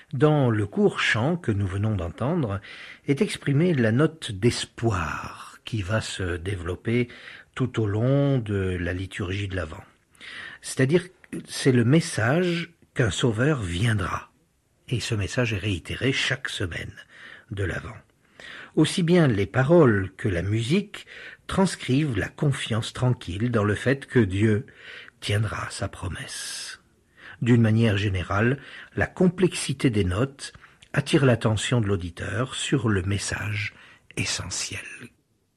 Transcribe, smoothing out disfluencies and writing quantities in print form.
Dans le court chant que nous venons d'entendre est exprimée la note d'espoir qui va se développer tout au long de la liturgie de l'Avent. C'est-à-dire, c'est le message qu'un sauveur viendra. Et ce message est réitéré chaque semaine de l'Avent. Aussi bien les paroles que la musique transcrivent la confiance tranquille dans le fait que Dieu tiendra sa promesse. D'une manière générale, la complexité des notes attire l'attention de l'auditeur sur le message essentiel